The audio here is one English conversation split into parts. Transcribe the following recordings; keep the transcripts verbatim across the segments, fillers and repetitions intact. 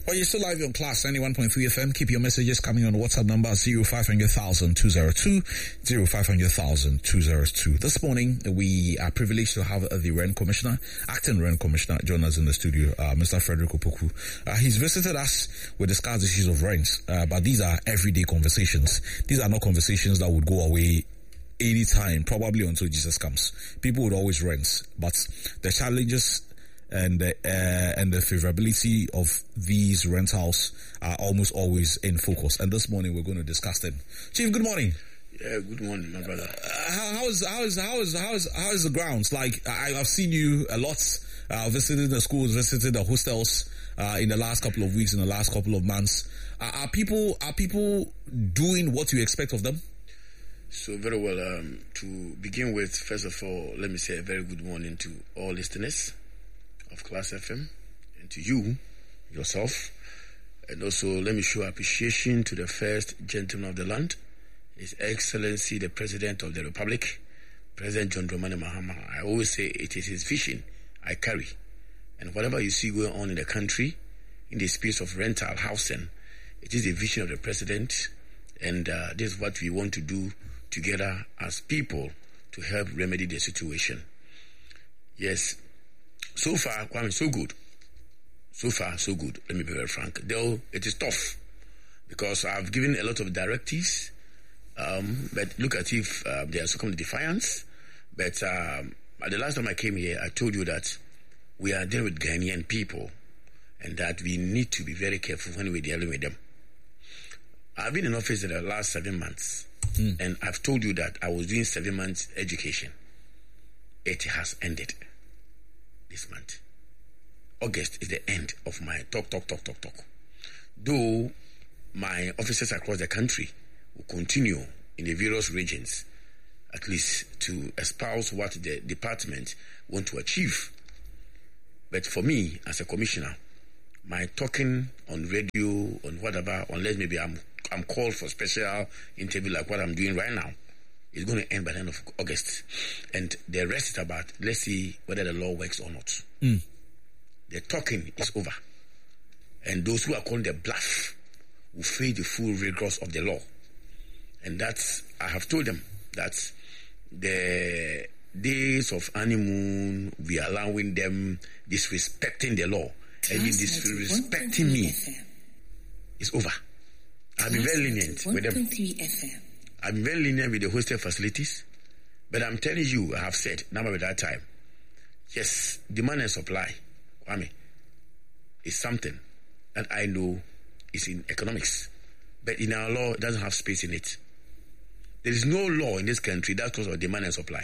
Well, you're still live on Class ninety-one point three F M. Keep your messages coming on the WhatsApp number zero five hundred thousand two oh two, zero five hundred thousand two oh two. This morning, we are privileged to have uh, the Rent Commissioner, Acting Rent Commissioner, join us in the studio, uh, Mister Frederick Opoku. Uh, he's visited us. We discussed issues of rents, uh, but these are everyday conversations. These are not conversations that would go away anytime, probably until Jesus comes. People would always rent, but the challenges and the, uh, and the favorability of these rentals are almost always in focus. And this morning we're going to discuss them. Chief, good morning. Yeah, good morning, my brother. Uh, how, how is how is how is how is how is the grounds? Like I, I've seen you a lot, uh, visited the schools, visited the hostels uh, in the last couple of weeks, in the last couple of months. Uh, are people are people doing what you expect of them? So very well. Um, to begin with, first of all, let me say a very good morning to all listeners of Class F M and to you yourself, and also let me show appreciation to the first gentleman of the land, His Excellency the President of the Republic, President John Dramani Mahama. I always say it is his vision I carry, and whatever you see going on in the country in the space of rental housing, it is the vision of the President, and uh, this is what we want to do together as people to help remedy the situation. Yes, so far, Kwame, so good. So far, so good. Let me be very frank. Though it is tough because I've given a lot of directives, um, but look at if uh, they are succumbed to defiance. But um, at the last time I came here, I told you that we are dealing with Ghanaian people and that we need to be very careful when we're dealing with them. I've been in office in the last seven months. Mm. And I've told you that I was doing seven months education. It has ended this month. August is the end of my talk, talk, talk, talk, talk. Though my officers across the country will continue in the various regions, at least to espouse what the department want to achieve. But for me, as a commissioner, my talking on radio, on whatever, unless maybe I'm I'm called for special interview like what I'm doing right now, it's going to end by the end of August. And the rest is about, let's see whether the law works or not. Mm. The talking is over. And those who are calling the bluff will face the full rigors of the law. And that's, I have told them that the days of honeymoon, we are allowing them disrespecting the law and even disrespecting me is over. I've been very lenient with them. I've been very lenient with the hostel facilities. But I'm telling you, I have said, number at that time, yes, demand and supply, Kwame, is something that I know is in economics. But in our law, it doesn't have space in it. There is no law in this country that goes on demand and supply.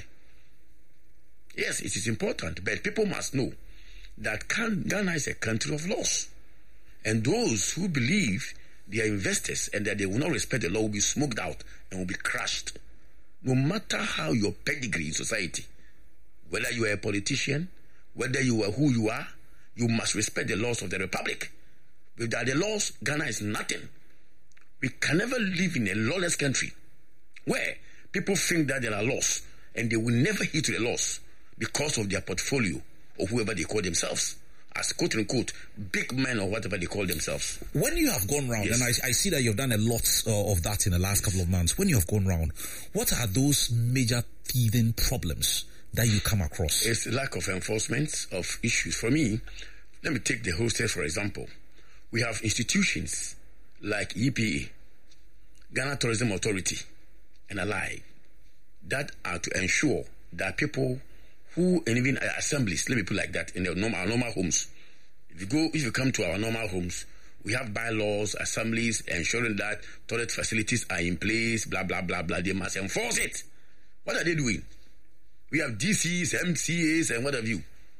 Yes, it is important, but people must know that Ghana is a country of laws. And those who believe they are investors and that they will not respect the law will be smoked out and will be crushed. No matter how your pedigree in society, whether you are a politician, whether you are who you are, you must respect the laws of the Republic. Without the laws, Ghana is nothing. We can never live in a lawless country where people think that there are laws and they will never heed to the laws because of their portfolio or whoever they call themselves as quote-unquote big men or whatever they call themselves. When you have gone round, yes. and I, I see that you've done a lot uh, of that in the last couple of months, when you have gone round, what are those major teething problems that you come across? It's lack of enforcement of issues. For me, let me take the hostel for example. We have institutions like E P A, Ghana Tourism Authority, and alike that are to ensure that people who, and even assemblies, let me put it like that, in the normal, our normal homes. If you go, if you come to our normal homes, we have bylaws, assemblies, ensuring that toilet facilities are in place, blah, blah, blah, blah. They must enforce it. What are they doing? We have D Cs, M C As, and what have you.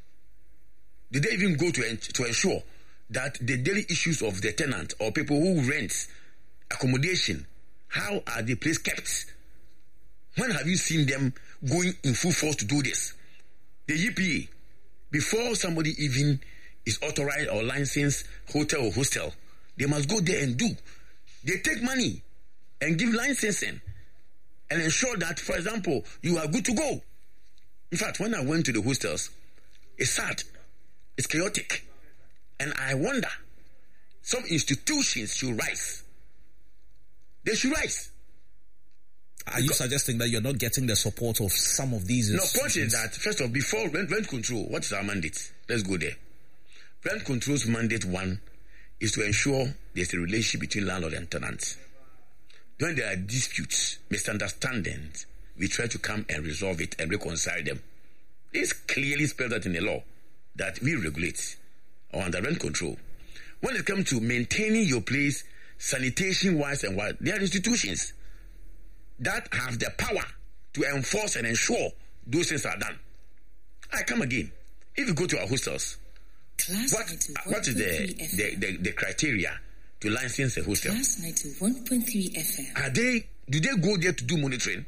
Did they even go to, to ensure that the daily issues of the tenant or people who rent accommodation, how are the place kept? When have you seen them going in full force to do this? The E P A, before somebody even is authorized or licensed hotel or hostel, they must go there and do. They take money and give licensing and ensure that, for example, you are good to go. In fact, when I went to the hostels, it's sad, it's chaotic, and I wonder, some institutions should rise. They should rise. Are you suggesting that you're not getting the support of some of these No, institutions? point is that, first of all, before rent, rent control, what is our mandate? Let's go there. Rent control's mandate one is to ensure there's a relationship between landlord and tenant. When there are disputes, misunderstandings, we try to come and resolve it and reconcile them. It's clearly spelled out in the law that we regulate or under rent control. When it comes to maintaining your place, sanitation-wise and what, there are institutions that have the power to enforce and ensure those things are done. I come again. If you go to our hostels, Class what what is the, the, the, the criteria to license a hostel? Class ninety-one point three F M. Are they, do they go there to do monitoring?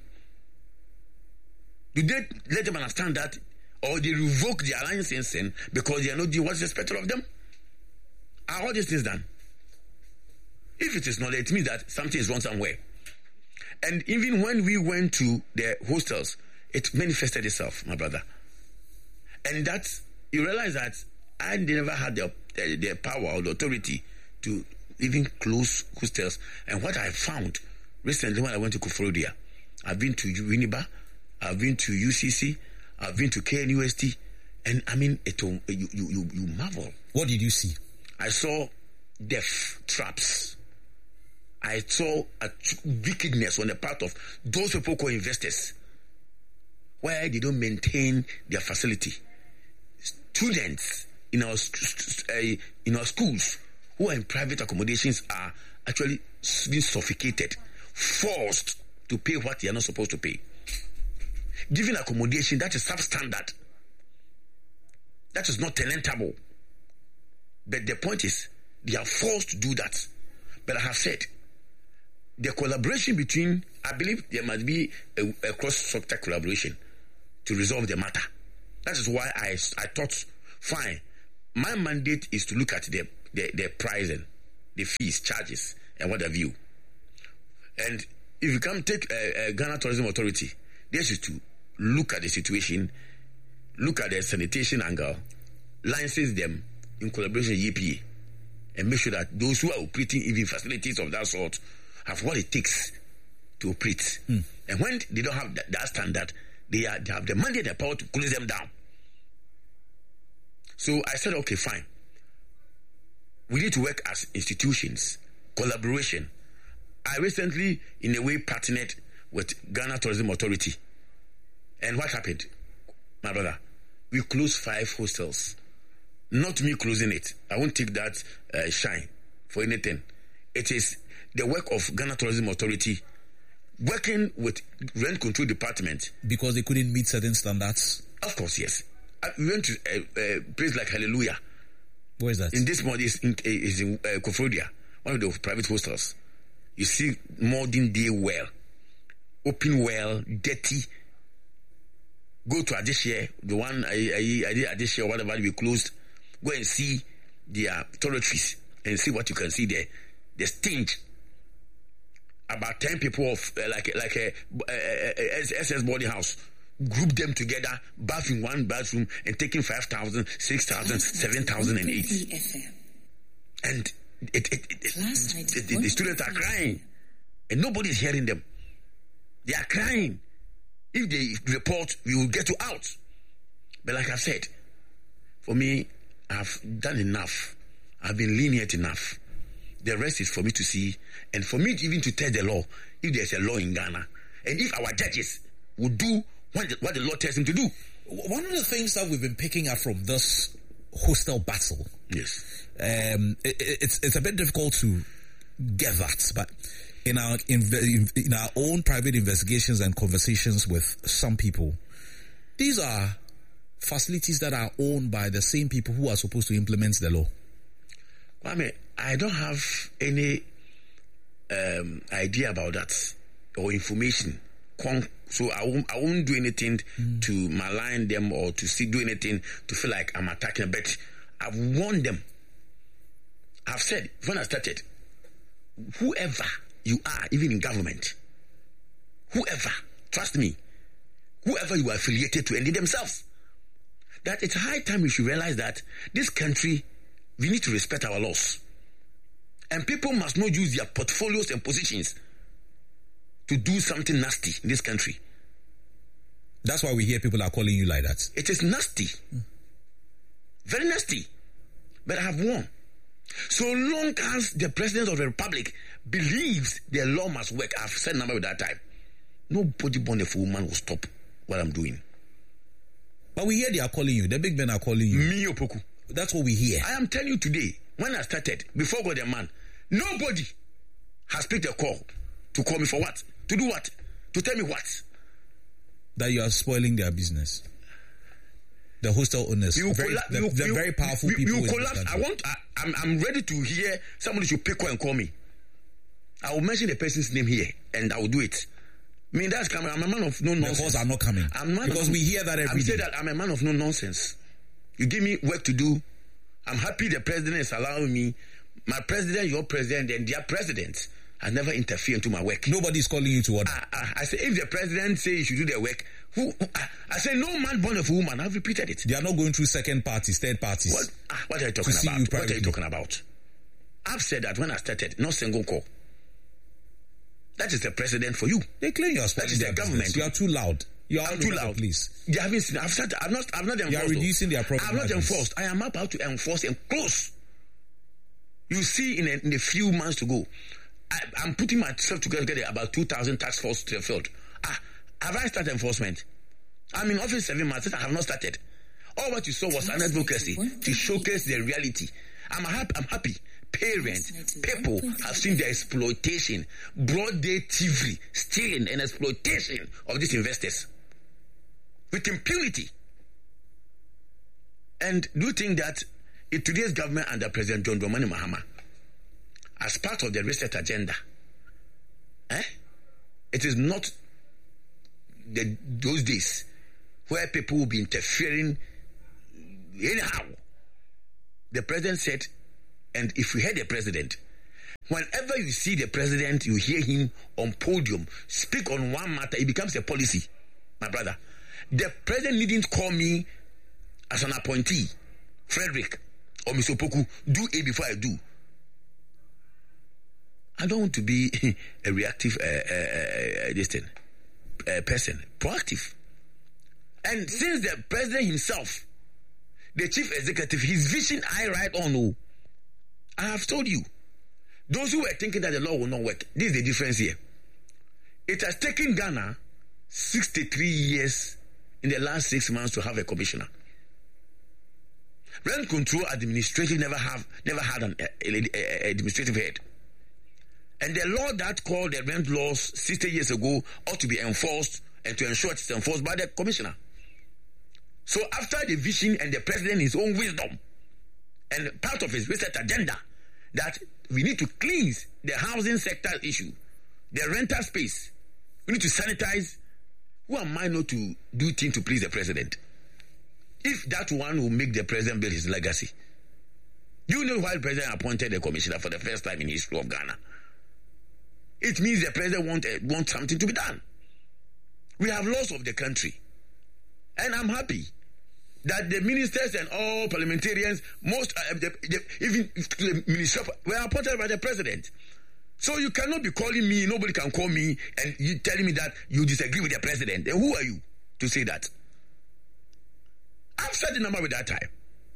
Do they let them understand that, or they revoke their licensing because they are not doing what's expected of them? Are all these things done? If it is not, it means that something is wrong somewhere. And even when we went to the hostels, it manifested itself, my brother. And that, you realize that I never had the, the, the power or the authority to even close hostels. And what I found recently when I went to Koforidua, I've been to Uniba, I've been to U C C, I've been to K N U S T, and I mean, it, you, you, you, you marvel. What did you see? I saw death traps. I saw a wickedness on the part of those people called investors, where they don't maintain their facility. Students in our uh, in our schools who are in private accommodations are actually being suffocated, forced to pay what they are not supposed to pay. Given accommodation that is substandard, that is not tenantable. But the point is, they are forced to do that. But I have said, the collaboration between, I believe there must be a, a cross-sector collaboration to resolve the matter. That is why I, I thought, fine, my mandate is to look at the, the, the pricing, the fees, charges, and what have you. And if you come take a, a Ghana Tourism Authority, this is to look at the situation, look at the sanitation angle, license them in collaboration with E P A, and make sure that those who are operating even facilities of that sort have what it takes to operate. Mm. And when they don't have that, that standard, they, are, they have the mandate and the power to close them down. So I said, okay, fine. We need to work as institutions, collaboration. I recently, in a way, partnered with Ghana Tourism Authority. And what happened, my brother? We closed five hostels. Not me closing it. I won't take that uh, shine for anything. It is the work of Ghana Tourism Authority working with Rent Control Department. Because they couldn't meet certain standards? Of course, yes. Uh, we went to a, a place like Hallelujah. Where is that? In this month, is in, is in uh, Koforidua, one of the private hostels. You see modern day well, open well, dirty. Go to Adeshare, the one I, I, I did Adeshare, whatever we closed. Go and see their toiletries and see what you can see there. The stench. About ten people of uh, like like a, a, a, a S S boarding house. Group them together, bath in one bathroom, and taking five thousand, six thousand, seven thousand, and eight. And it, it, it, it, it, the, the students are crying, and nobody is hearing them. They are crying. If they report, we will get you out. But like I've said, for me, I've done enough. I've been lenient enough. The rest is for me to see, and for me even to tell the law if there's a law in Ghana, and if our judges would do what the, what the law tells them to do. One of the things that we've been picking up from this hostel battle, yes, um, it, it's it's a bit difficult to get that, but in our in, in our own private investigations and conversations with some people, these are facilities that are owned by the same people who are supposed to implement the law. I mean, I don't have any um, idea about that or information. So I won't, I won't do anything mm. to malign them or to see do anything to feel like I'm attacking. But I've warned them. I've said when I started, whoever you are, even in government, whoever, trust me, whoever you are affiliated to, and they themselves, that it's high time we should realize that this country, we need to respect our laws. And people must not use their portfolios and positions to do something nasty in this country. That's why we hear people are calling you like that. It is nasty. Mm. Very nasty. But I have won. So long as the President of the Republic believes the law must work, I've said number at that time, nobody born a fool man will stop what I'm doing. But we hear they are calling you. The big men are calling you. Me Opoku. That's what we hear. I am telling you today, when I started, before God and man, nobody has picked a call to call me for what? To do what? To tell me what? That you are spoiling their business. The hostel owners, you very, colla- the, you, the you, very powerful you, people. You collapse. I want. I, I'm. I'm ready to hear somebody should pick call and call me. I will mention the person's name here, and I will do it. I mean, that's coming. I'm a man of no nonsense. The calls are not coming. I'm man because of, we hear that every I'm day. say that I'm a man of no nonsense. You give me work to do. I'm happy the president is allowing me. My president, your president, and their president. I never interfere into my work. Nobody is calling you to order. I, I, I say, if the president say you should do their work, who? who I, I say, no man born of a woman. I've repeated it. They are not going through second parties, third parties. What, ah, what are you talking about? You what are you talking about? I've said that when I started, no single call. That is the president for you. They claim you are spoiling their government. You are too loud. You are too loud, please. They haven't seen. I've said. I've not. I've not enforced. You are reducing their profit. I've not enforced. I am about to enforce and close. You see, in a, in a few months to go, I, I'm putting myself together to get about two thousand task force to the field. Ah, have I started enforcement? I'm in office seven months. I have not started. All what you saw was an advocacy to showcase the reality. I'm happy. I'm happy. Parents, people have seen the exploitation, broad day thievery, stealing and exploitation of these investors with impunity. And do you think that in today's government under President John Dramani Mahama, as part of the reset agenda, eh, it is not the, those days where people will be interfering anyhow? The president said, and if you hear the president, whenever you see the president, you hear him on podium speak on one matter, it becomes a policy, my brother. The president needn't call me as an appointee, Frederick or Mister Opoku, do A before I do. I don't want to be a reactive uh, uh, uh, this thing, uh, person, proactive. And since the president himself, the chief executive, his vision, I write on. Oh, I have told you, those who were thinking that the law will not work, this is the difference here. It has taken Ghana sixty-three years in the last six months to have a commissioner. Rent control administration never have never had an a, a, a administrative head. And the law that called the rent laws sixty years ago ought to be enforced and to ensure it's enforced by the commissioner. So after the vision and the president his own wisdom and part of his research agenda that we need to cleanse the housing sector issue, the rental space, we need to sanitize. Who am I not to do things to please the president? If that one will make the president build his legacy. You know why the president appointed a commissioner for the first time in the history of Ghana? It means the president want, uh, wants something to be done. We have laws of the country. And I'm happy that the ministers and all parliamentarians, most, uh, the, the, even the ministers, were appointed by the president. So you cannot be calling me, nobody can call me, and you telling me that you disagree with the president. And who are you to say that? I've said the number with that time.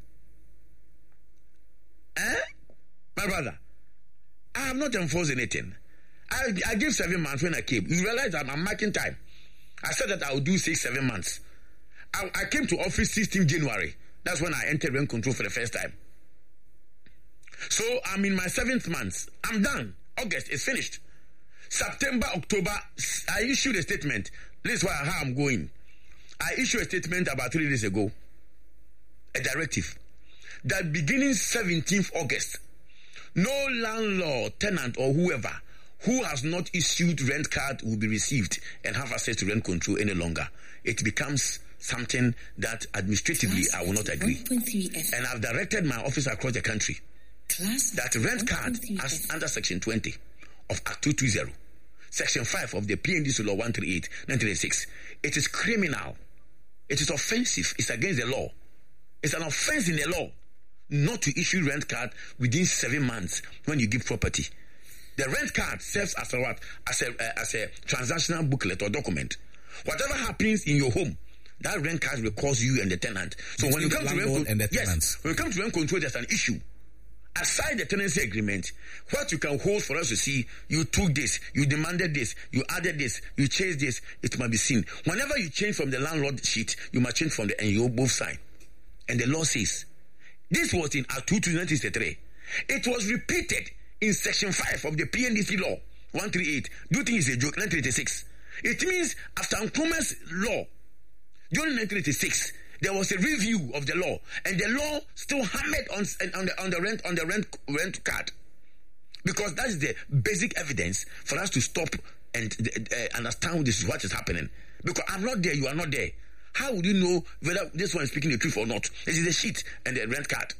Eh? My brother, I have not enforced anything. I, I gave seven months when I came. You realize that I'm marking time. I said that I would do six, seven months. I, I came to office sixteenth January. That's when I entered rent control for the first time. So I'm in my seventh month. I'm done. August is finished. September, October, I issued a statement. This is why how I'm going. I issued a statement about three days ago. A directive that beginning seventeenth August, no landlord, tenant, or whoever who has not issued rent card will be received and have access to rent control any longer. It becomes something that administratively I will not agree. And I've directed my office across the country that rent card as under Section twenty of Act two twenty, Section five of the P N D C Law one thirty-eight nineteen eighty-six, it is criminal. It is offensive. It's against the law. It's an offense in the law not to issue rent card within seven months when you give property. The rent card serves as a what? As a uh, as a transactional booklet or document. Whatever happens in your home, that rent card records you and the tenant. So Between when you come to rent, and the yes, tenants. when you come to rent control, there's an issue. Aside the tenancy agreement, what you can hold for us to see, you took this, you demanded this, you added this, you changed this, it must be seen. Whenever you change from the landlord sheet, you must change from the and you both sign. And the law says, this was in Act two to nineteen sixty-three. It was repeated in Section five of the P N D C law, one thirty-eight. Do you think it's a joke? nineteen eighty-six. It means after Nkrumah's law, during nineteen eighty-six, there was a review of the law, and the law still hammered on, on, the, on the rent on the rent rent card, because that is the basic evidence for us to stop and uh, understand this is what is happening. Because I'm not there, you are not there. How would you know whether this one is speaking the truth or not? It is the sheet and the rent card.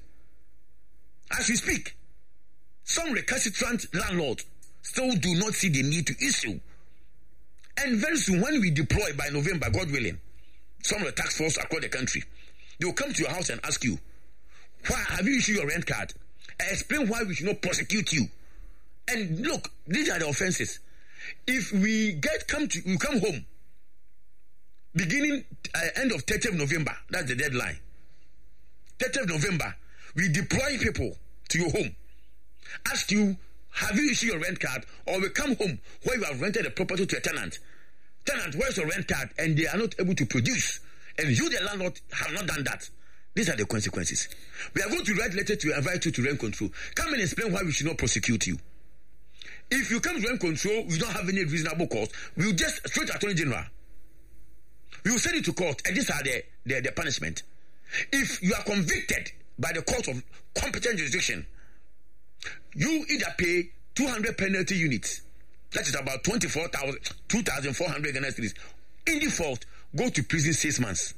As we speak, some recalcitrant landlords still do not see the need to issue. And very soon, when we deploy by November, God willing, some of the task force across the country, they will come to your house and ask you, why have you issued your rent card? And explain why we should not prosecute you. And look, these are the offenses. If we get come to you come home beginning uh, end of thirtieth of November, that's the deadline. thirtieth of November, we deploy people to your home, ask you, have you issued your rent card? Or we come home where you have rented a property to a tenant. Tenant, where's your rent card? And they are not able to produce. And you, the landlord, have not done that. These are the consequences. We are going to write letter to invite you to rent control. Come and explain why we should not prosecute you. If you come to rent control, we don't have any reasonable cause, we will just straight to Attorney General. We will send it to court, and these are the, the, the punishment. If you are convicted by the court of competent jurisdiction, you either pay two hundred penalty units, that is about twenty-four thousand, two thousand four hundred Ghana cedis. In default, go to prison six months.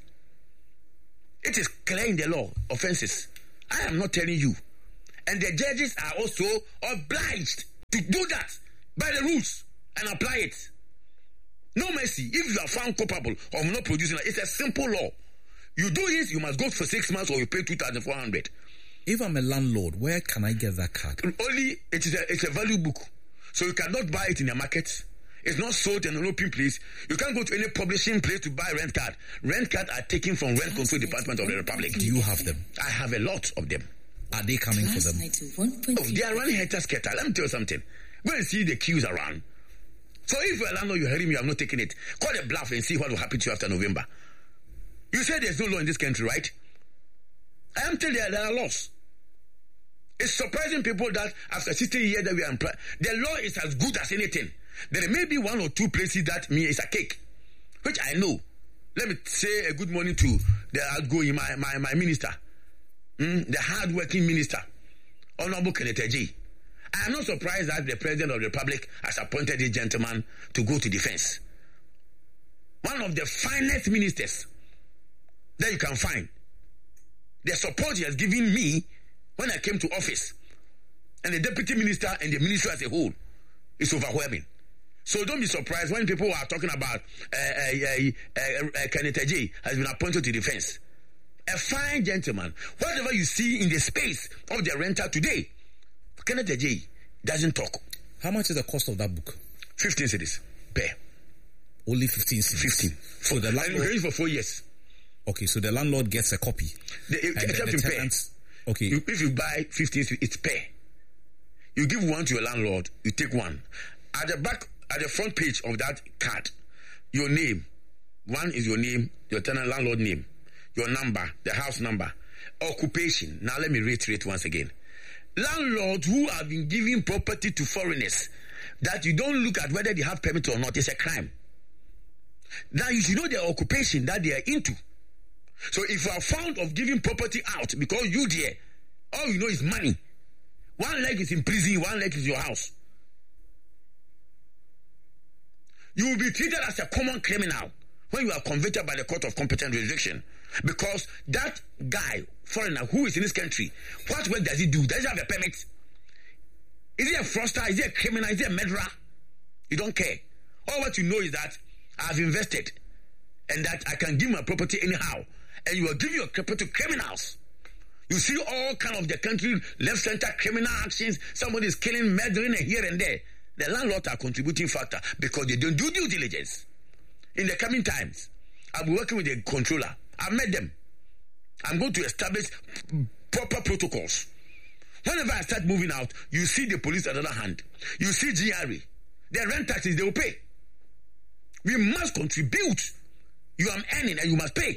It is clear in the law, offenses. I am not telling you. And the judges are also obliged to do that by the rules and apply it. No mercy. If you are found culpable of not producing, it's a simple law. You do this, you must go for six months or you pay two thousand four hundred. If I'm a landlord, where can I get that card? Only, it is a, it's a value book. So you cannot buy it in the market. It's not sold in an open place. You can't go to any publishing place to buy rent card. Rent cards are taken from Rent Control Department of the Republic. Do you have them? I have a lot of them. Are they coming for them? Oh, they are running hectare-scatter. Let me tell you something. Go and see the queues around. So if you're a landlord, you're hearing me, you have not taken it, call a bluff and see what will happen to you after November. You say there's no law in this country, right? I am telling you there are laws. It's surprising people that after sixty years that we are employed, the law is as good as anything. There may be one or two places that me is a cake, which I know. Let me say a good morning to the outgoing, my, my, my minister, mm, the hard-working minister, Honorable Kenneth Ejie. I am not surprised that the President of the Republic has appointed this gentleman to go to defense. One of the finest ministers that you can find. The support he has given me when I came to office, and the deputy minister and the ministry as a whole, is overwhelming. So don't be surprised when people are talking about uh, uh, uh, uh, uh, Kenneth Ejie has been appointed to defense. A fine gentleman. Whatever you see in the space of the renter today, Kenneth Ejie doesn't talk. How much is the cost of that book? fifteen cedis per. Only fifteen cedis? fifteen. So the landlord... And for four years. Okay, so the landlord gets a copy. The, except the in tenants, pay. Okay. You, if you buy fifteen, it's pay. You give one to your landlord, you take one. At the back, at the front page of that card, your name. One is your name, your tenant landlord name, your number, the house number, occupation. Now let me reiterate once again. Landlords who have been giving property to foreigners that you don't look at whether they have permit or not, it's a crime. Now you should know their occupation that they are into. So if you are found of giving property out because you there, all you know is money. One leg is in prison, one leg is your house. You will be treated as a common criminal when you are convicted by the court of competent jurisdiction. Because that guy, foreigner, who is in this country, what work does he do? Does he have a permit? Is he a fraudster? Is he a criminal? Is he a murderer? You don't care. All what you know is that I've invested and that I can give my property anyhow. And you are giving your property to criminals. You see all kind of the country, left center criminal actions. Somebody is killing, murdering here and there. The landlords are contributing factor because they don't do due diligence. In the coming times, I'll be working with the controller. I've met them. I'm going to establish proper protocols. Whenever I start moving out, you see the police on the other hand. You see G R A. Their rent taxes, they will pay. We must contribute. You are earning and you must pay.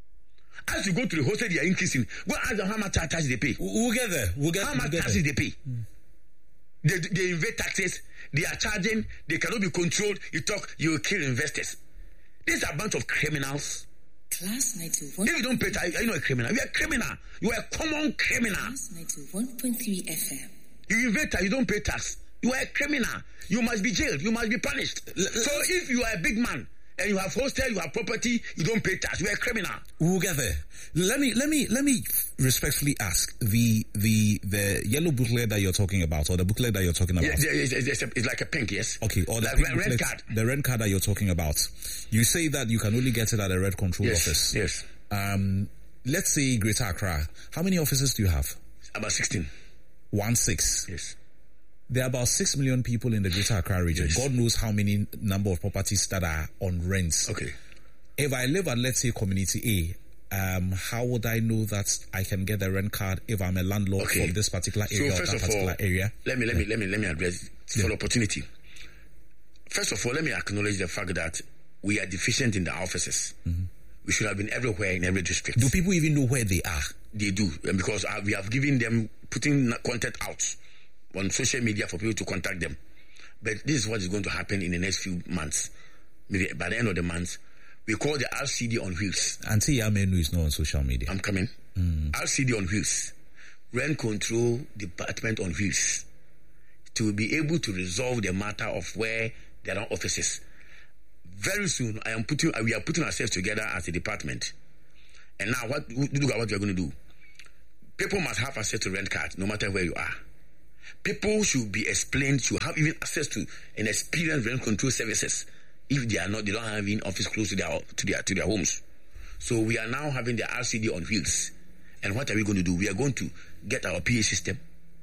As you go to the hostel, they are increasing. Go ask them how much taxes they pay. We'll get there. We'll get, how we'll much get taxes there. they pay. Mm. They, they invade taxes. They are charging. They cannot be controlled. You talk, you will kill investors. These are a bunch of criminals. Class ninety-one. If you don't pay tax, are you not a criminal? You are a criminal. You are a common criminal. Class ninety-one point three F M. You invade tax, you don't pay tax. You are a criminal. You must be jailed. You must be punished. So if you are a big man and you have hostel, you have property, you don't pay tax, you are a criminal. We'll get there. Let me let me let me respectfully ask the the the yellow booklet that you're talking about, or the booklet that you're talking about. Yeah, it's, it's, it's like a pink, yes. Okay, or the like pink red booklet, card. The red card that you're talking about. You say that you can only get it at a red control yes, office. Yes. Um, let's say Greater Accra. How many offices do you have? About sixteen. One six. Yes. There are about six million people in the Greater Accra region. Yes. God knows how many number of properties that are on rents. Okay. If I live at, let's say, Community A, um, how would I know that I can get the rent card if I'm a landlord okay. from this particular area so or first that of particular all, area? Let me let yeah. me let me let me address it for yeah. opportunity. First of all, let me acknowledge the fact that we are deficient in the offices. Mm-hmm. We should have been everywhere in every district. Do people even know where they are? They do, and because uh, we have given them putting content out on social media for people to contact them. But this is what is going to happen in the next few months. Maybe by the end of the month, we call the R C D on wheels. Auntie Yamenu is not on social media. I'm coming. Mm. R C D on wheels. Rent control department on wheels. To be able to resolve the matter of where there are offices. Very soon, I am putting. We are putting ourselves together as a department. And now, what look at what we are going to do. People must have access to rent cards, no matter where you are. People should be explained, should have even access to an experienced rent control services if they are not, they don't have an office close to their to their to their homes. So we are now having the R C D on wheels. And what are we going to do? We are going to get our P A system,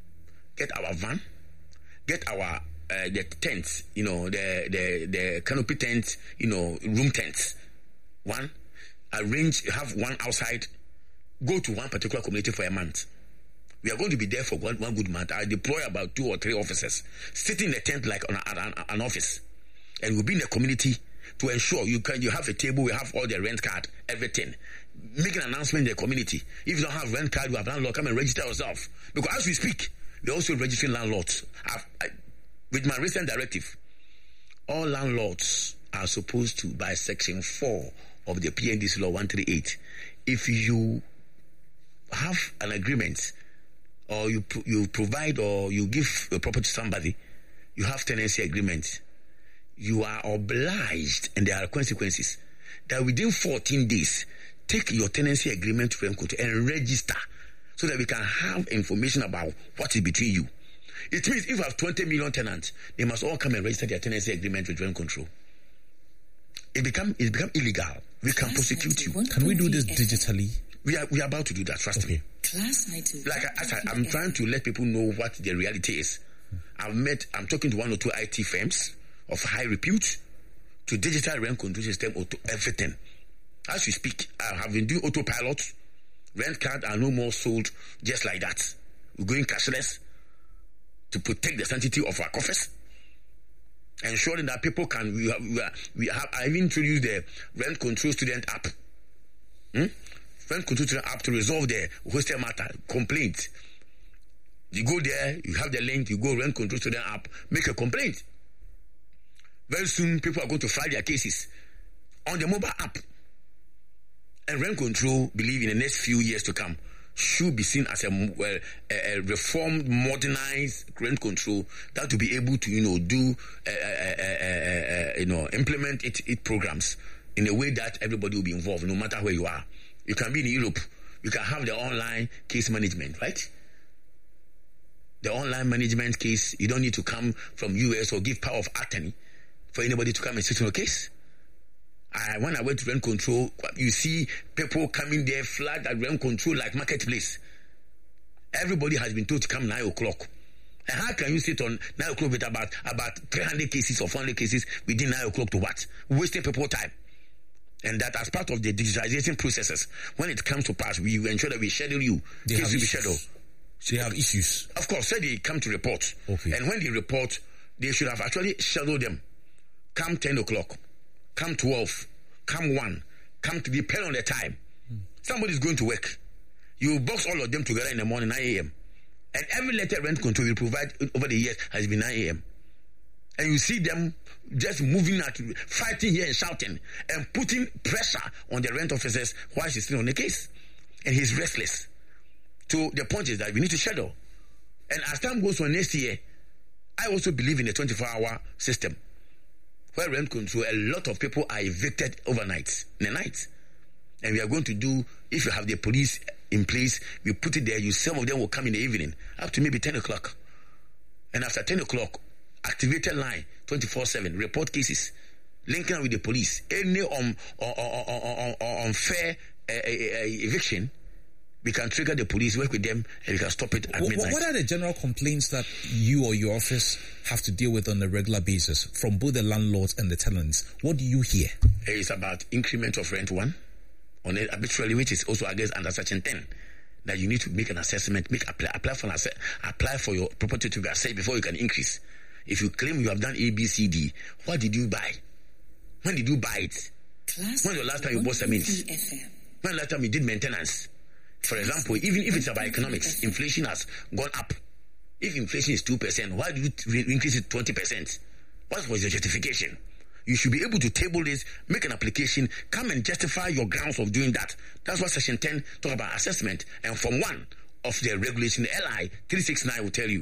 get our van, get our uh, the tents, you know, the the the canopy tents, you know, room tents. One, arrange, have one outside, go to one particular community for a month. We are going to be there for one, one good month. I deploy about two or three officers, sitting in a tent like on a, an, an office, and we'll be in the community to ensure you can. You have a table, we have all the rent card, everything. Make an announcement in the community. If you don't have rent card, you have landlord, come and register yourself. Because as we speak, we're also registering landlords. I've, I, with my recent directive, all landlords are supposed to, by section four of the P N D C law one thirty-eight, if you have an agreement, or you you provide or you give a property to somebody, you have tenancy agreement, you are obliged, and there are consequences, that within fourteen days, take your tenancy agreement to Rent Control and register so that we can have information about what is between you. It means if you have twenty million tenants, they must all come and register their tenancy agreement with Rent Control. It become it become illegal. We can prosecute you. Can we do this digitally? We are we are about to do that. Trust okay. me. Class ninety-one. Like I, as I, I'm trying to let people know what the reality is. I've met. I'm talking to one or two I T firms of high repute to digital rent control system or to everything. As we speak, I have been doing autopilot. Rent cards are no more sold just like that. We're going cashless to protect the sanctity of our coffers, ensuring that people can. We have. We, are, we have. I even introduced the rent control student app. Hmm? Rent control student app to resolve the hostel matter complaint. You go there, you have the link. You go rent control student app, make a complaint. Very soon, people are going to file their cases on the mobile app. And rent control, believe in the next few years to come, should be seen as a, well, a, a reformed, modernized rent control that will be able to, you know, do, uh, uh, uh, uh, uh, you know, implement it, it programs in a way that everybody will be involved, no matter where you are. You can be in Europe, you can have the online case management, right? The online management case, you don't need to come from U S or give power of attorney for anybody to come and sit on a case. I, when I went to rent control, you see people coming there, flag at rent control like marketplace. everybody has been told to come nine o'clock. And how can you sit on nine o'clock with about about three hundred cases or four hundred cases within nine o'clock to what? Wasting people time. And that as part of the digitization processes, when it comes to pass, we ensure that we schedule you. They have we issues. schedule. So they have issues. Of course, say they come to report. Okay. And when they report, they should have actually scheduled them. Come ten o'clock, come twelve, come one, come to depend on the time. Mm. Somebody's going to work. You box all of them together in the morning, nine a.m. And every letter rent control you provide over the years has been nine a.m. And you see them just moving out, fighting here and shouting and putting pressure on the rent officers while she's still on the case. And he's restless. So the point is that we need to schedule. And as time goes on next year, I also believe in the twenty-four hour system where rent control, a lot of people are evicted overnight, in the night. And we are going to do, if you have the police in place, we put it there, you some of them will come in the evening, up to maybe ten o'clock. And after ten o'clock, activated line, twenty-four seven, report cases, linking up with the police. Any um, uh, uh, uh, uh, unfair uh, uh, uh, eviction, we can trigger the police, work with them, and we can stop it at what, midnight. What are the general complaints that you or your office have to deal with on a regular basis from both the landlords and the tenants? What do you hear? It's about increment of rent, one, on it arbitrarily, which is also against under section ten, that you need to make an assessment, make apply, apply for an asse- apply for your property to be assessed before you can increase. If you claim you have done A, B, C, D, what did you buy? When did you buy it? Class when was the last time you bought cement? When the last time you did maintenance? For example, even if it's about economics, inflation has gone up. If inflation is two percent, why do you re- increase it twenty percent? What was your justification? You should be able to table this, make an application, come and justify your grounds of doing that. That's what Section ten talk about assessment. And from one of the regulation, the L I three sixty-nine will tell you.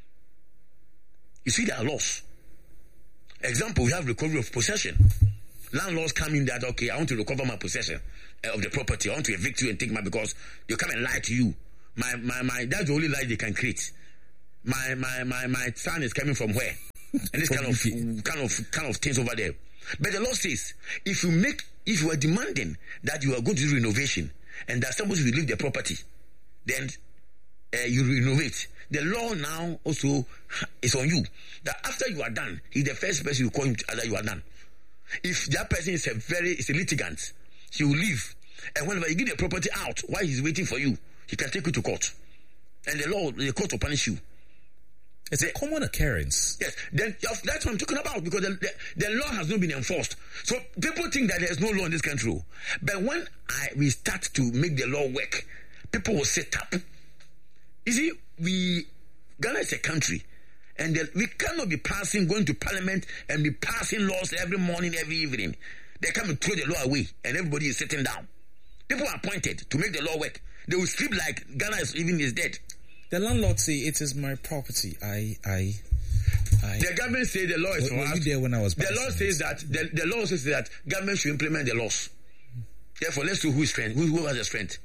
You see, there are laws. Example, we have recovery of possession. Landlords come in that, okay, I want to recover my possession uh, of the property. I want to evict you and take my, because they come and lie to you. My, my, my, that's the only lie they can create. My, my, my, my son is coming from where? And this kind of, kind of, kind of things over there. But the law says, if you make, if you are demanding that you are going to do renovation and that somebody will leave the property, then uh, you renovate. The law now also is on you. That after you are done, he's the first person you call him that you are done. If that person is a very, is a litigant, he will leave. And whenever you give the property out, while he's waiting for you, he can take you to court. And the law, the court will punish you. It's a common occurrence. Yes, then that's what I'm talking about, because the, the, the law has not been enforced. So people think that there's no law in this country. But when I, we start to make the law work, people will sit up. You see, we, Ghana is a country, and the, we cannot be passing, going to parliament and be passing laws every morning, every evening. They come and throw the law away, and everybody is sitting down. People are appointed to make the law work. They will sleep like Ghana is even is dead. The landlord say it is my property. I, I, I. The government say the law is for us. Were you there when I was? The law says that the, the law says that government should implement the laws. Therefore, let's see who is strength. Who, who has the strength?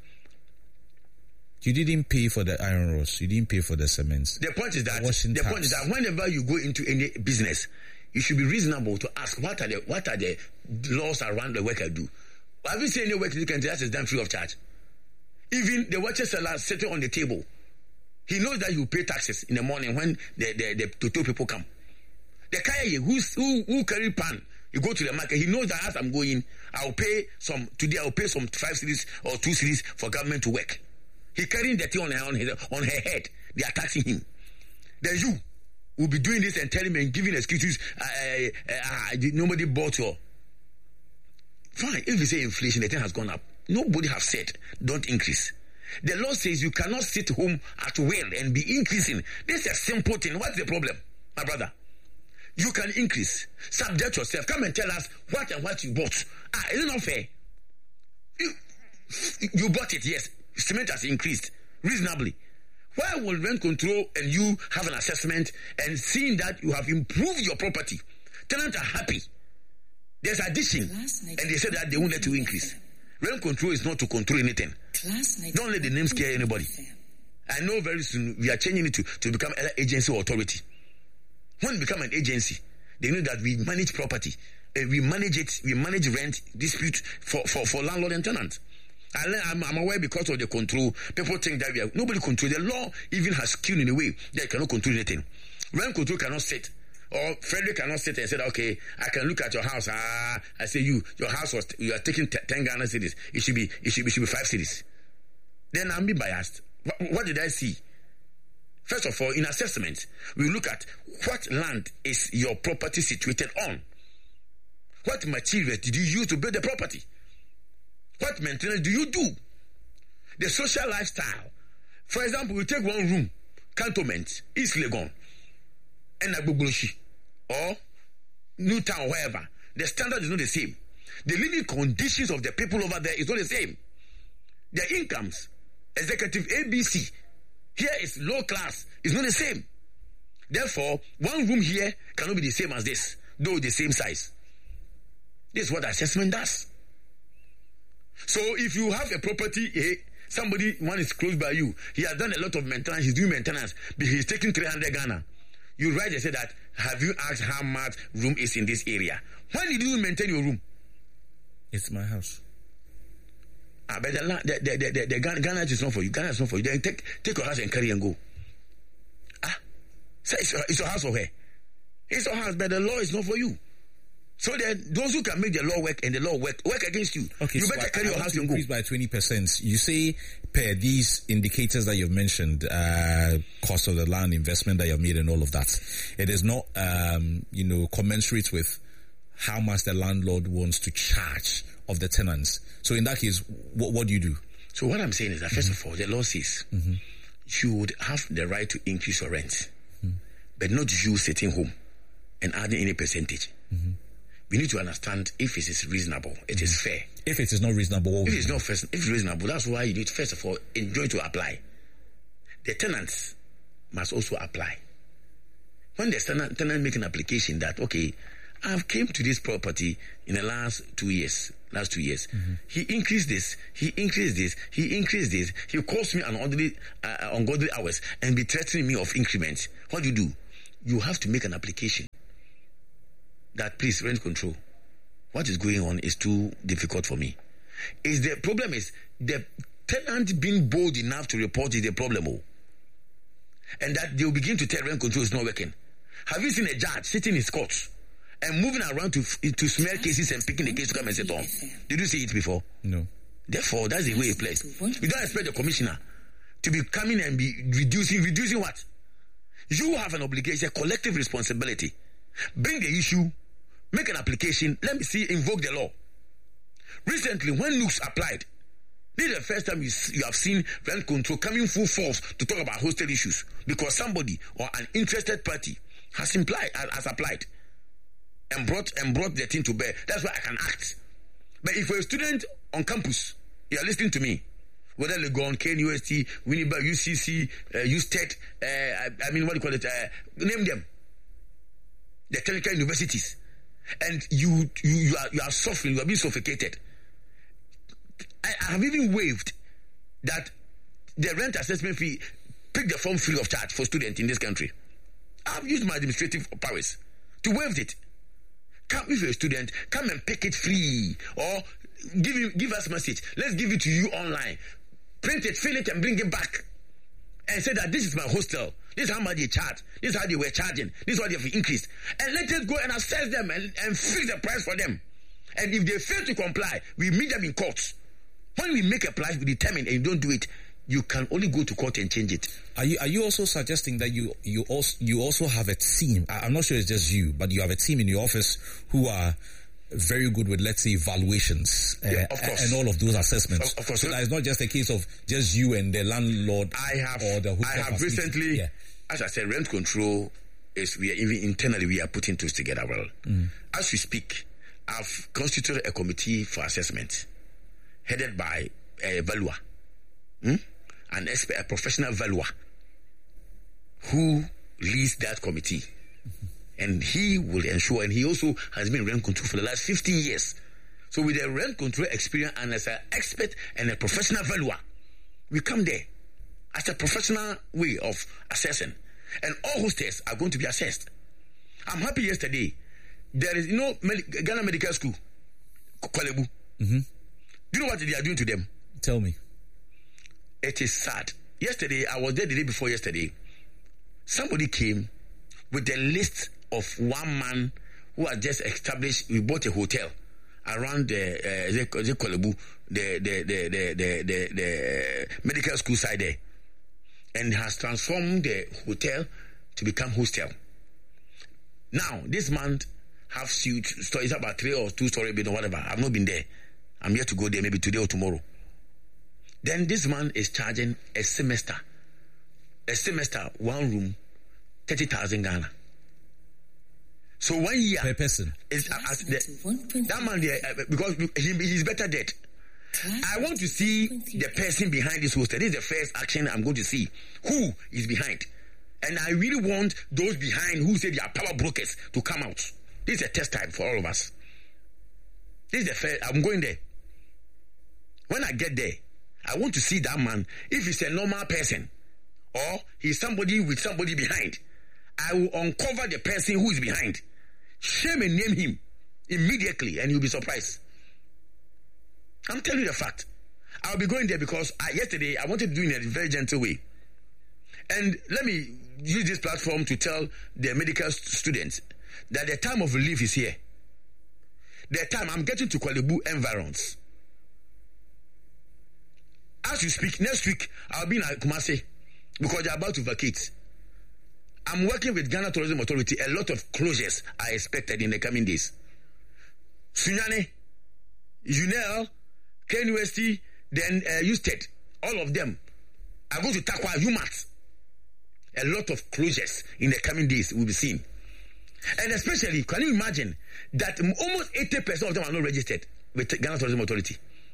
You didn't pay for the iron rods. You didn't pay for the cement. The point is that Washing the taps. point is that whenever you go into any business, you should be reasonable to ask what are the what are the laws around the work I do. Have you seen any work in the country that is done free of charge? Even the watcher seller sitting on the table, he knows that you pay taxes in the morning when the the, the Toto people come. The Kaya who's, who who carry pan, you go to the market, he knows that as I'm going, I'll pay some today. I'll pay some five cities or two cities for government to work. He carrying the thing on her, on, his, on her head. They are taxing him. Then you will be doing this and telling me and giving excuses. Uh, uh, uh, nobody bought your. Fine. If you say inflation, the thing has gone up. Nobody have said don't increase. The law says you cannot sit home at will and be increasing. This is a simple thing. What's the problem, my brother? You can increase. Subject yourself. Come and tell us what and what you bought. Ah, is it not fair? You, you bought it, yes. Cement has increased reasonably. Why will rent control and you have an assessment and seeing that you have improved your property? Tenants are happy. There's addition, and they said that they won't let you increase. Rent control is not to control anything. Don't let the name scare anybody. I know very soon we are changing it to, to become an agency or authority. When we become an agency, they know that we manage property. Uh, we manage it, we manage rent dispute for, for, for landlord and tenant. I, I'm, I'm aware because of the control. People think that we are, nobody control. The law even has skill in a way that it cannot control anything. Rent control cannot sit. Or Frederick cannot sit and say, okay, I can look at your house. Ah, I say you, your house was, you are taking t- ten Ghana cities. It should be, it should be, it should be five cities. Then I'm being biased. What, what did I see? First of all, in assessment, we look at what land is your property situated on. What materials did you use to build the property? What maintenance do you do? The social lifestyle. For example, we take one room, Cantonment, East Legon, and Agbogboshi, or Newtown, wherever. The standard is not the same. The living conditions of the people over there is not the same. Their incomes, executive A B C, here is low class, is not the same. Therefore, one room here cannot be the same as this, though the same size. This is what assessment does. So if you have a property, eh, somebody, one is close by you, he has done a lot of maintenance, he's doing maintenance, but he's taking three hundred Ghana. You write and say that, have you asked how much room is in this area? When did you maintain your room? It's my house. Ah, but the, the, the, the, the, the Ghana is not for you. Ghana is not for you. Then take, take your house and carry and go. Ah, so it's your, it's your house for her. It's your house, but the law is not for you. So then, those who can make the law work and the law work work against you, okay, you so better I, carry I your house and go. Increase by twenty percent. You say, per these indicators that you've mentioned, uh, cost of the land, investment that you've made, and all of that, it is not, um, you know, commensurate with how much the landlord wants to charge of the tenants. So in that case, what, what do you do? So what I'm saying is that, first mm-hmm. of all, the law says mm-hmm. you would have the right to increase your rent, mm-hmm. but not you sitting home and adding any percentage. Mm-hmm. We need to understand if it is reasonable, it mm-hmm. is fair. If it is not reasonable, if it's not first, if it's reasonable, that's why you need, first of all, enjoy to apply. The tenants must also apply. When the tenant, tenant make an application that, okay, I've came to this property in the last two years, last two years. Mm-hmm. He increased this, he increased this, he increased this. He calls me on ungodly, uh, ungodly hours and be threatening me of increments. What do you do? You have to make an application that, please, rent control. What is going on is too difficult for me. Is the problem is the tenant being bold enough to report is the problem, oh, and that they will begin to tell rent control is not working. Have you seen a judge sitting in his court and moving around to to smell cases and picking the case to come and sit on? Did you see it before? No. Therefore, that's the way it plays. You don't expect the commissioner to be coming and be reducing, reducing what? You have an obligation, a collective responsibility. Bring the issue, make an application, let me see, invoke the law. Recently, when Nooks applied, this is the first time you, you have seen rent control coming full force to talk about hostel issues, because somebody or an interested party has implied, has applied and brought and brought the thing to bear. That's why I can act. But if you're a student on campus, you're listening to me, whether Legon, K N U S T, Winnipeg, U C C, uh, U S T E D, uh, I, I mean, what do you call it? Uh, name them. The technical universities. And you, you, you, are, you are suffering, you are being suffocated. I, I have even waived that the rent assessment fee, pick the form free of charge for students in this country. I've used my administrative powers to waive it. Come, if you're a student, come and pick it free, or give you, give us a message. Let's give it to you online. Print it, fill it, and bring it back. And say that this is my hostel. This is how much they charge. This is how they were charging. This is what they've increased. And let us go and assess them and, and fix the price for them. And if they fail to comply, we meet them in court. When we make a price, we determine, and you don't do it, you can only go to court and change it. Are you are you also suggesting that you you also you also have a team? I'm not sure it's just you, but you have a team in your office who are very good with, let's say, valuations uh, yeah, of course. and all of those assessments. Of, of course. So that is not just a case of just you and the landlord. I have or the I have recently, yeah. as I said, rent control is we are even internally we are putting things together well. Mm. As we speak, I've constituted a committee for assessment, headed by a valuer. Hmm? An expert, a professional valuer who leads that committee. Mm-hmm. And he will ensure, and he also has been rent control for the last fifteen years. So with a rent control experience and as an expert and a professional valuer, we come there as a professional way of assessing. And all hostels are going to be assessed. I'm happy yesterday. There is, you know, Ghana Medical School, Kwalebu. Mm-hmm. Do you know what they are doing to them? Tell me. It is sad. Yesterday, I was there the day before yesterday. Somebody came with a list of one man who had just established, we bought a hotel around the, uh, the, the Kolebu, the, the, the, the, the, the, the medical school side there, and has transformed the hotel to become hostel. Now, this man have suite stories about three or two story bed or whatever. I've not been there. I'm yet to go there maybe today or tomorrow. Then this man is charging a semester, a semester, one room, thirty thousand Ghana. So one year per person is uh, as the, that man there uh, because he, he's better dead. I want to see the person behind this hostel. This is the first action I'm going to see. Who is behind? And I really want those behind who say they are power brokers to come out. This is a test time for all of us. This is the first. I'm going there. When I get there, I want to see that man. If he's a normal person or he's somebody with somebody behind, I will uncover the person who is behind. Shame and name him immediately, and you'll be surprised. I'm telling you the fact. I'll be going there because I, yesterday I wanted to do it in a very gentle way. And let me use this platform to tell the medical st- students that the time of relief is here. The time I'm getting to Kolebu environs. As you speak, next week I'll be in Kumasi because they're about to vacate. I'm working with Ghana Tourism Authority. A lot of closures are expected in the coming days. Sunyane, Unel, K N U S T, then uh, Usted, all of them. I go to Takwa, Umat. A lot of closures in the coming days will be seen. And especially, can you imagine that almost eighty percent of them are not registered with Ghana Tourism Authority?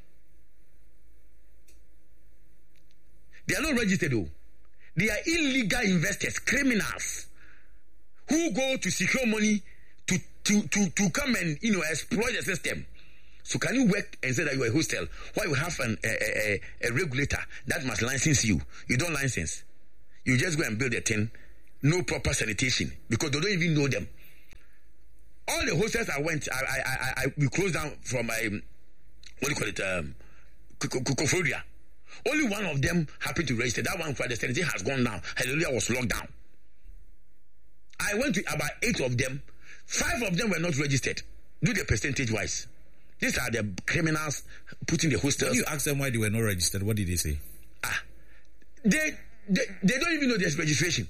They are not registered though. They are illegal investors, criminals, who go to secure money to, to, to, to come and, you know, exploit the system. So can you work and say that you are a hostel? Why you have an, a, a, a regulator that must license you? You don't license. You just go and build a thing, no proper sanitation, because they don't even know them. All the hostels I went, I, I, I, I we closed down from, um, what do you call it, um, Koforia. Only one of them happened to register. That one for the sanitation has gone down. Hallelujah was locked down. I went to about eight of them. Five of them were not registered. Do the percentage wise. These are the criminals putting the hostels. When you ask them why they were not registered, what did they say? Ah, they they, they don't even know there's registration.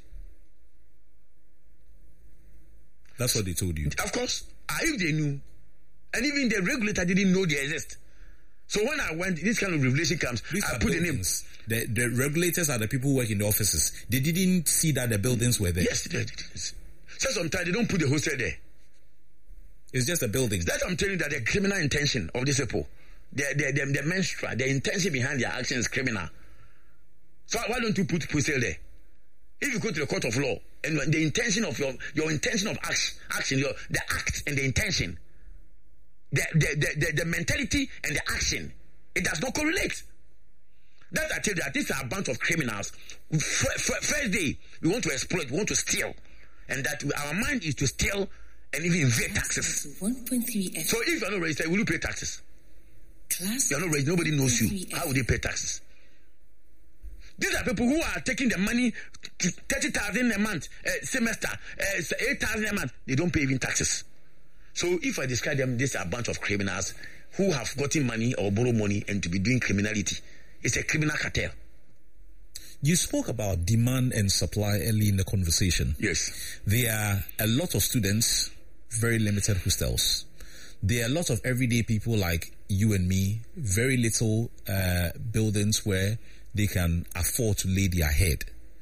That's what they told you. Of course. Ah, if they knew, and even the regulator didn't know they exist. So when I went, this kind of revelation comes, These I put the name. The, the regulators are the people who work in the offices. They didn't see that the buildings were there. Yes, they did. So sometimes they don't put the hostel there. It's just a building. That I'm telling you that the criminal intention of these people, the the the, the menstrual, the intention behind their action is criminal. So why don't you put hostel there? If you go to the court of law and the intention of your your intention of action, action, your the act and the intention. The, the, the, the, the mentality and the action, it does not correlate. That I tell you that these are a bunch of criminals. F- f- first day, we want to exploit, we want to steal. And that our mind is to steal and even evade taxes. one point three F M. So if you are not registered, will you pay taxes? Class You are not registered, nobody knows you. How will they pay taxes? These are people who are taking the money, thirty thousand a month, uh, semester, uh, eight thousand a month. They don't pay even taxes. So if I describe them, these are a bunch of criminals who have gotten money or borrow money and to be doing criminality. It's a criminal cartel. You spoke about demand and supply early in the conversation. Yes. There are a lot of students, very limited hostels. There are a lot of everyday people like you and me, very little uh, buildings where they can afford to lay their head.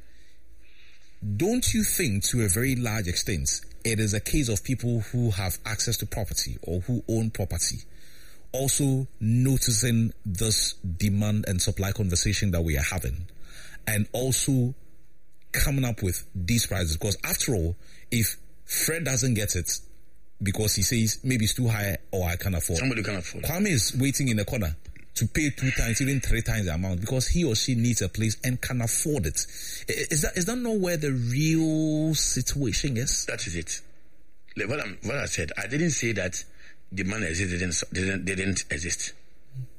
Don't you think to a very large extent it is a case of people who have access to property or who own property also noticing this demand and supply conversation that we are having and also coming up with these prices? Because after all, if Fred doesn't get it because he says maybe it's too high or I can't afford, Somebody can afford. Kwame is waiting in the corner to pay two times, even three times the amount because he or she needs a place and can afford it. Is that is that not where the real situation is? That is it. Like what, I'm, what I said, I didn't say that demand exists, didn't, didn't, didn't exist.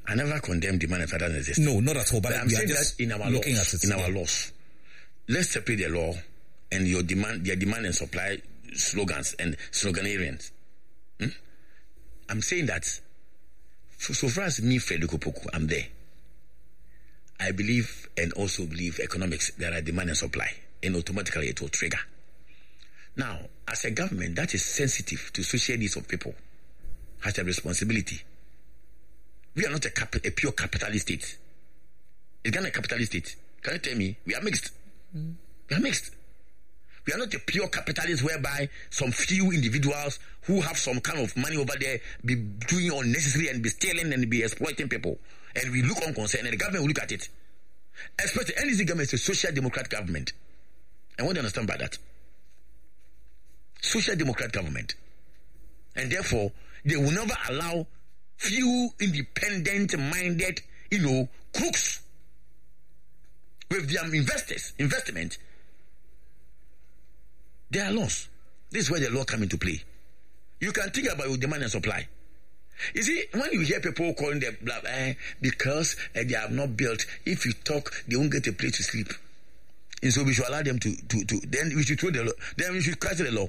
I never condemn demand if it doesn't exist. No, not at all. But, But I'm we are saying that just in our looking laws, at it in our yeah. laws, let's separate the law and your demand, their demand and supply slogans and sloganarians. Hmm? I'm saying that so, so far as me, Frederick Opoku, I'm there. I believe and also believe economics, there are demand and supply, and automatically it will trigger. Now, as a government that is sensitive to social needs of people, has a responsibility. We are not a, cap- a pure capitalist state. Is Ghana a capitalist state? Can you tell me? We are mixed. Mm. We are mixed. We are not a pure capitalist whereby some few individuals who have some kind of money over there be doing unnecessary and be stealing and be exploiting people. And we look unconcerned and the government will look at it. Especially N D C government is a social democrat government. And what do you understand by that? Social democrat government. And therefore, they will never allow few independent-minded, you know, crooks with their investors, investment. There are laws. This is where the law come into play. You can think about your demand and supply. You see, when you hear people calling them blah, eh, because eh, they have not built, if you talk, they won't get a place to sleep. And so we should allow them to, to, to then we should throw the law, then we should crash the law.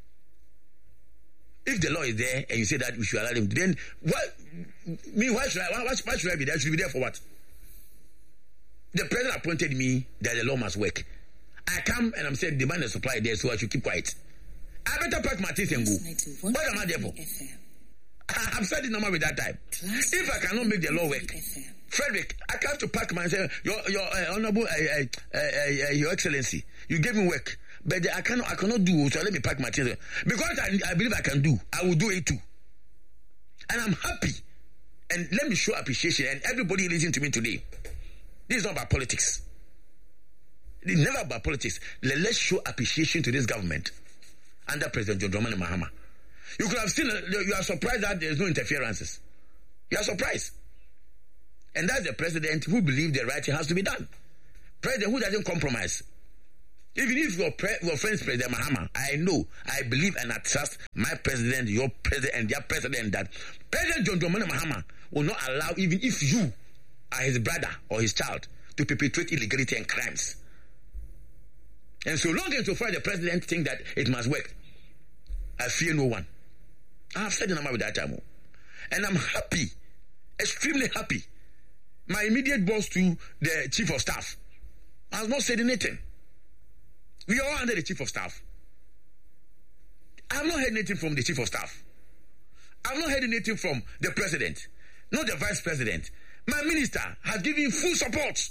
If the law is there and you say that we should allow them, then what? Me, why should I? Why, why should I be there? I should be there for what? The president appointed me that the law must work. I come and I'm saying demand and supply there, so I should keep quiet. I better pack my teeth and go. What am I there for? I've said the number with that time. If I cannot make the law work, Frederick, I have to pack my and say, your your uh, honorable, uh, uh, uh, uh, your excellency, you gave me work. But I cannot, I cannot do, so let me pack my things. Because I, I believe I can do, I will do it too. And I'm happy. And let me show appreciation. And everybody listening to me today, this is not about politics. It's never about politics. Let's show appreciation to this government under President John Dramani Mahama. You could have seen, you are surprised that there's no interferences. You are surprised. And that's the president who believes the right thing has to be done. President who doesn't compromise. Even if your, pre- your friend is President Mahama, I know, I believe and I trust my president, your president, and their president that President John Dramani Mahama will not allow, even if you are his brother or his child, to perpetrate illegality and crimes. And so long and so far the president thinks that it must work, I fear no one. I have said the number with that time. And I'm happy, extremely happy. My immediate boss to the chief of staff has not said anything. We are all under the chief of staff. I have not heard anything from the chief of staff. I have not heard anything from the president, not the vice president. My minister has given full support.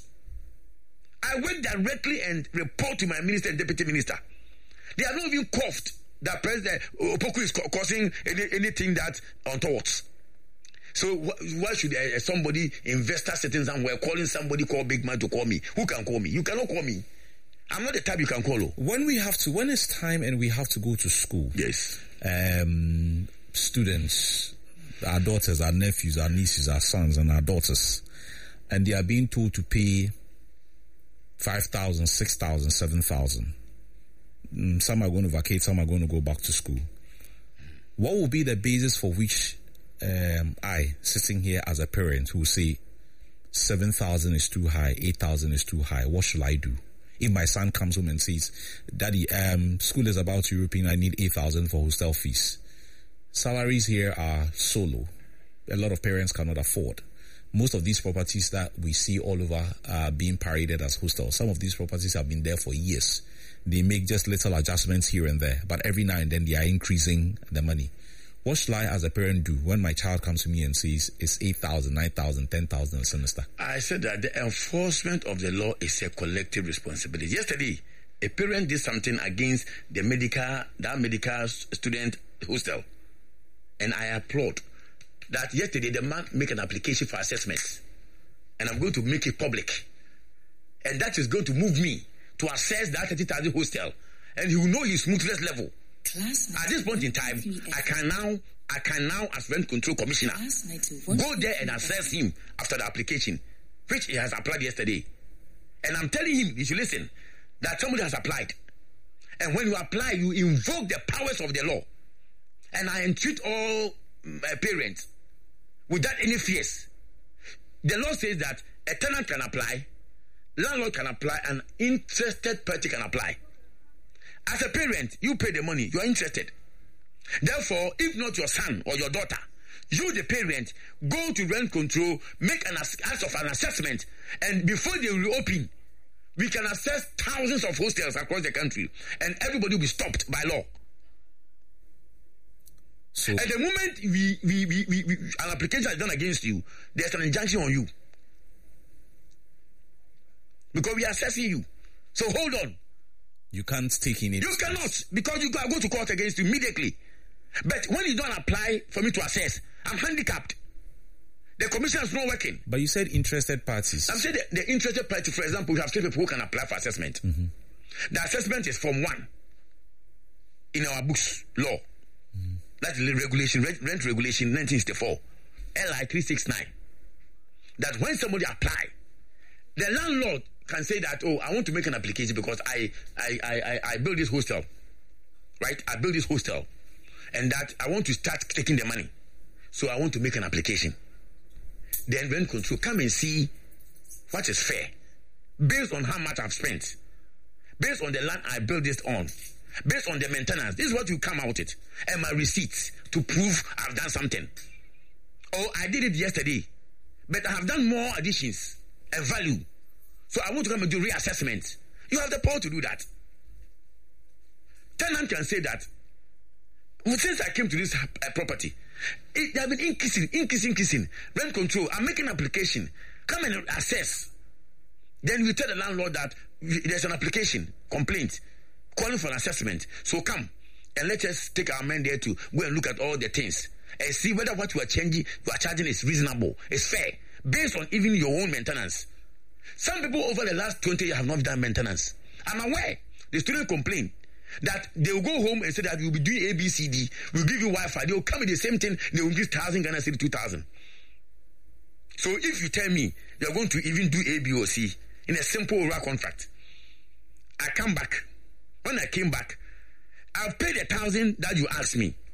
I went directly and report to my minister and deputy minister. They have not even coughed that President Opoku is causing any, anything that untoward. So wh- why should uh, somebody, investor sitting somewhere, calling somebody called big man to call me? Who can call me? You cannot call me. I'm not the type you can call. When we have to, when it's time and we have to go to school. Yes. Um, students, our daughters, our nephews, our nieces, our sons, and our daughters, and they are being told to pay five thousand, six thousand, seven thousand. Mm, some are going to vacate, some are going to go back to school. What will be the basis for which um, I, sitting here as a parent, who say seven thousand is too high, eight thousand is too high? What should I do? If my son comes home and says, Daddy, um, school is about to open, I need eight thousand for hostel fees. Salaries here are so low. A lot of parents cannot afford. Most of these properties that we see all over are being paraded as hostels. Some of these properties have been there for years. They make just little adjustments here and there, but every now and then they are increasing the money. What should I as a parent do when my child comes to me and says it's eight thousand, nine thousand, ten thousand a semester? I said that the enforcement of the law is a collective responsibility. Yesterday, a parent did something against the medical, that medical student hostel. And I applaud that yesterday the man make an application for assessment. And I'm going to make it public. And that is going to move me to assess that thirty thousand hostel. And he will know his smoothness level. At this point in time, I can now, I can now, as rent control commissioner, go there and assess him after the application, which he has applied yesterday. And I'm telling him, he should listen, that somebody has applied. And when you apply, you invoke the powers of the law. And I entreat all uh, parents, without any fears, the law says that a tenant can apply, landlord can apply, and interested party can apply. As a parent, you pay the money, you are interested. Therefore, if not your son or your daughter, you, the parent, go to rent control, make an ask of an assessment, and before they reopen, we can assess thousands of hostels across the country, and everybody will be stopped by law. So, at the moment we, we, we, we, we an application is done against you, there's an injunction on you because we are assessing you. So hold on. You can't take in it. You cannot, because you go to court against you immediately. But when you don't apply for me to assess, I'm handicapped. The commission is not working. But you said interested parties. I'm saying the, the interested party, for example, we have three people who can apply for assessment. Mm-hmm. The assessment is from one in our books, law. Mm-hmm. That's the regulation, rent, rent regulation nineteen sixty-four, L I three sixty-nine. That when somebody apply, the landlord can say that, oh, I want to make an application because I I, I, I, I build this hostel. Right? I build this hostel. And that I want to start taking the money. So I want to make an application. Then rent control, come and see what is fair. Based on how much I've spent. Based on the land I built this on. Based on the maintenance. This is what you come out with. And my receipts to prove I've done something. Or I did it yesterday. But I have done more additions and value. So I want to come and do reassessment. You have the power to do that. Tenant can say that, well, since I came to this uh, property, it, they have been increasing, increasing, increasing. Rent control, I'm making an application. Come and assess. Then we tell the landlord that there's an application, complaint, calling for an assessment. So come and let us take our men there to go and look at all the things and see whether what you are changing, you are charging is reasonable, is fair, based on even your own maintenance. Some people over the last twenty years have not done maintenance. I'm aware. The student complain that they will go home and say that we will be doing A B C D, we'll give you Wi-Fi, they will come with the same thing, they will give thousand Ghana cedi, two thousand. So if you tell me you are going to even do A, B, or C in a simple oral contract, I come back. When I came back, I've paid a thousand that you asked me.